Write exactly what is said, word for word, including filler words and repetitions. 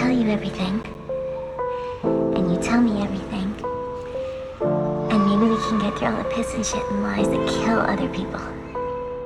tell you everything, and you tell me everything, and maybe we can get through all the piss and shit and lies that kill other people.